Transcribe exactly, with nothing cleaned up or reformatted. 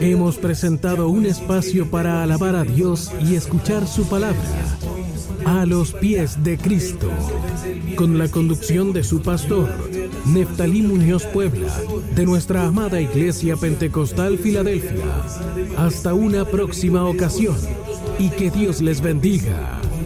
hemos presentado un espacio para alabar a Dios y escuchar su palabra, A los Pies de Cristo, con la conducción de su pastor, Neftalí Muñoz Puebla, de nuestra amada Iglesia Pentecostal Filadelfia. Hasta una próxima ocasión, y que Dios les bendiga.